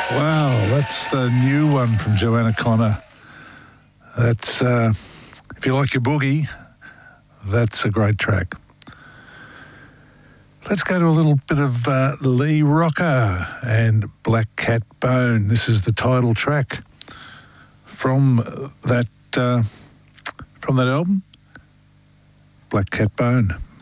Wow, that's the new one from Joanna Connor. That's, if you like your boogie, that's a great track. Let's go to a little bit of Lee Rocker and Black Cat Bone. This is the title track from that album, Black Cat Bone.